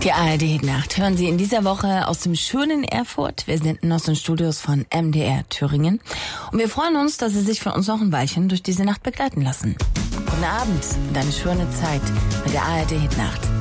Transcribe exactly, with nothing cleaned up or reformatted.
Die A R D-Nacht hören Sie in dieser Woche aus dem schönen Erfurt. Wir senden aus den Studios von M D R Thüringen. Und wir freuen uns, dass Sie sich von uns noch ein Weilchen durch diese Nacht begleiten lassen. Guten Abend und eine schöne Zeit mit der A R D-Nacht.